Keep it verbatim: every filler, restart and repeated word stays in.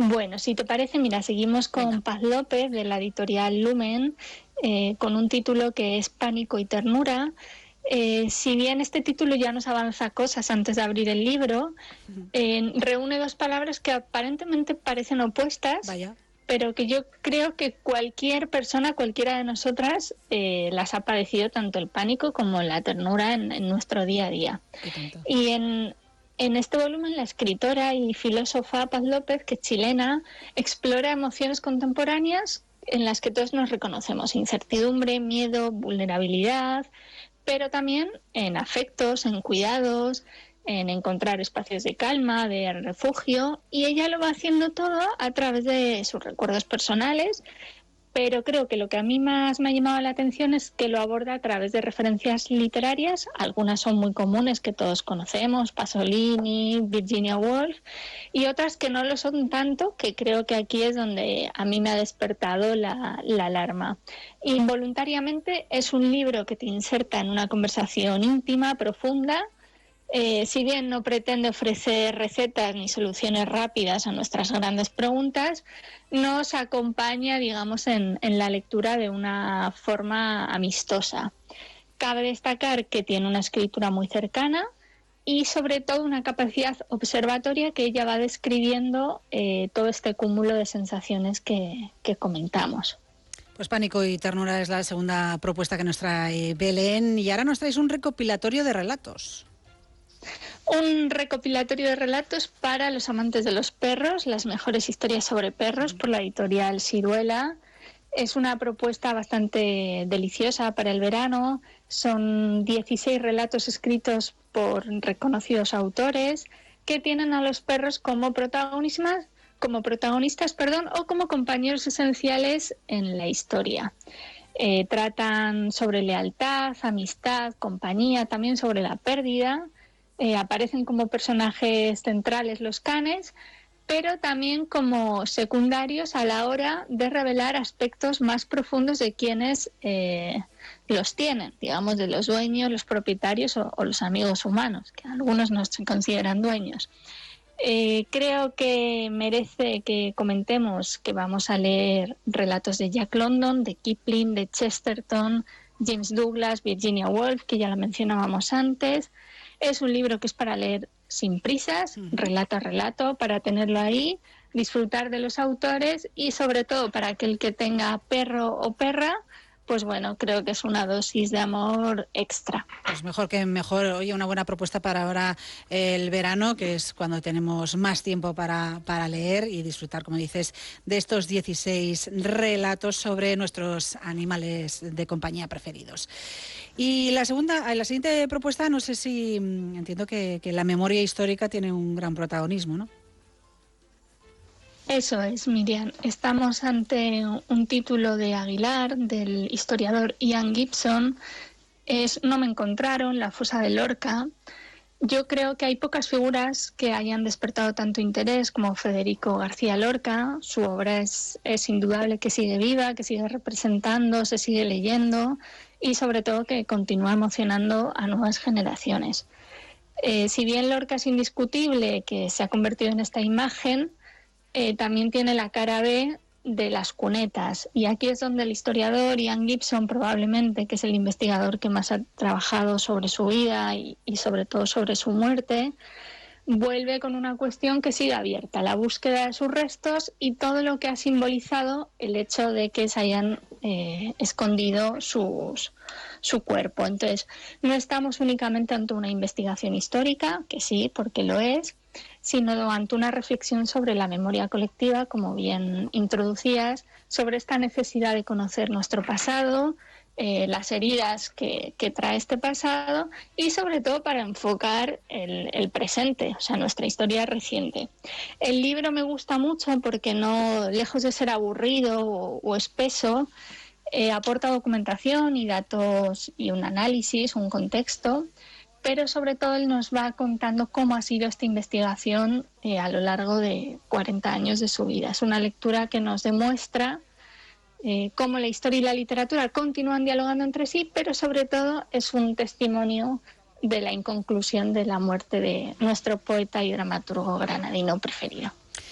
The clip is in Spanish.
Bueno, si te parece, mira, seguimos con Venga. Paz López de la editorial Lumen, eh, con un título que es Pánico y ternura. Eh, si bien este título ya nos avanza cosas antes de abrir el libro, eh, reúne dos palabras que aparentemente parecen opuestas, Vaya. pero que yo creo que cualquier persona, cualquiera de nosotras, eh, las ha padecido, tanto el pánico como la ternura en, en nuestro día a día. Y tanto. Y en, en este volumen la escritora y filósofa Paz López, que es chilena, explora emociones contemporáneas en las que todos nos reconocemos: incertidumbre, miedo, vulnerabilidad, pero también en afectos, en cuidados, en encontrar espacios de calma, de refugio, y ella lo va haciendo todo a través de sus recuerdos personales, pero creo que lo que a mí más me ha llamado la atención es que lo aborda a través de referencias literarias. Algunas son muy comunes, que todos conocemos: Pasolini, Virginia Woolf, y otras que no lo son tanto, que creo que aquí es donde a mí me ha despertado la, la alarma. Involuntariamente es un libro que te inserta en una conversación íntima, profunda. Eh, si bien no pretende ofrecer recetas ni soluciones rápidas a nuestras grandes preguntas, nos acompaña, digamos, en, en la lectura de una forma amistosa. Cabe destacar que tiene una escritura muy cercana y, sobre todo, una capacidad observatoria, que ella va describiendo eh, todo este cúmulo de sensaciones que, que comentamos. Pues Pánico y ternura es la segunda propuesta que nos trae Belén, y ahora nos traes un recopilatorio de relatos. Un recopilatorio de relatos para los amantes de los perros, las mejores historias sobre perros, por la editorial Siruela. Es una propuesta bastante deliciosa para el verano. Son dieciséis relatos escritos por reconocidos autores que tienen a los perros como protagonistas, como protagonistas, perdón, o como compañeros esenciales en la historia. Eh, tratan sobre lealtad, amistad, compañía, también sobre la pérdida. Eh, aparecen como personajes centrales los canes, pero también como secundarios a la hora de revelar aspectos más profundos de quienes eh, los tienen, digamos, de los dueños, los propietarios o, o los amigos humanos, que algunos no se consideran dueños. Eh, creo que merece que comentemos que vamos a leer relatos de Jack London, de Kipling, de Chesterton, James Douglas, Virginia Woolf, que ya la mencionábamos antes. Es un libro que es para leer sin prisas, Uh-huh. relato a relato, para tenerlo ahí, disfrutar de los autores, y sobre todo para aquel que tenga perro o perra, pues bueno, creo que es una dosis de amor extra. Pues mejor que mejor. Oye, una buena propuesta para ahora el verano, que es cuando tenemos más tiempo para, para leer y disfrutar, como dices, de estos dieciséis relatos sobre nuestros animales de compañía preferidos. Y la segunda, la siguiente propuesta, no sé si, entiendo que, que la memoria histórica tiene un gran protagonismo, ¿no? Eso es, Miriam. Estamos ante un título de Aguilar, del historiador Ian Gibson. Es No me encontraron, la fosa de Lorca. Yo creo que hay pocas figuras que hayan despertado tanto interés como Federico García Lorca. Su obra es, es indudable que sigue viva, que sigue representando, se sigue leyendo, y sobre todo que continúa emocionando a nuevas generaciones. Eh, si bien Lorca es indiscutible que se ha convertido en esta imagen, Eh, también tiene la cara B de las cunetas, y aquí es donde el historiador Ian Gibson, probablemente, que es el investigador que más ha trabajado sobre su vida y, y sobre todo sobre su muerte, vuelve con una cuestión que sigue abierta: la búsqueda de sus restos y todo lo que ha simbolizado el hecho de que se hayan eh, escondido sus, su cuerpo. Entonces, no estamos únicamente ante una investigación histórica, que sí, porque lo es, sino ante una reflexión sobre la memoria colectiva, como bien introducías, sobre esta necesidad de conocer nuestro pasado, eh, las heridas que, que trae este pasado, y sobre todo para enfocar el, el presente, o sea, nuestra historia reciente. El libro me gusta mucho porque, no, lejos de ser aburrido o, o espeso, eh, aporta documentación y datos y un análisis, un contexto, pero sobre todo él nos va contando cómo ha sido esta investigación eh, a lo largo de cuarenta años de su vida. Es una lectura que nos demuestra eh, cómo la historia y la literatura continúan dialogando entre sí, pero sobre todo es un testimonio de la inconclusión de la muerte de nuestro poeta y dramaturgo granadino preferido.